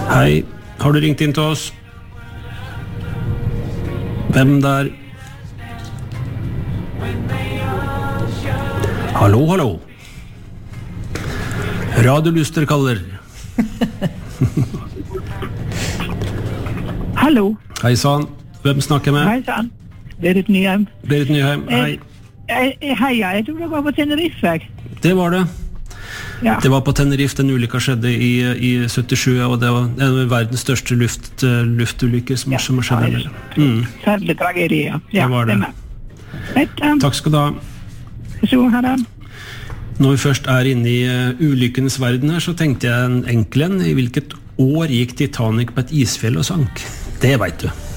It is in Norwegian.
Hei, har du ringt inn til oss? Hvem der? Hallo, hallo. Radiolyster kaller. Hallo. Hei sann, hvem snakker med? Hei sann. Berit Nyheim. Berit Nyheim, hei. Hei, jeg tror det var på Tenerife. Det var det. Ja. Det var på Tenerife, den ulykka skjedde i 77, og det var en av verdens største luftulykker som har skjedd. Særlig tragedie, ja. Det var det. Takk skal du ha. Så her da. Når vi først er inne i ulykkenes verden her, så tenkte jeg en enkel en. I hvilket år gikk Titanic på et isfjell og sank? Det vet du.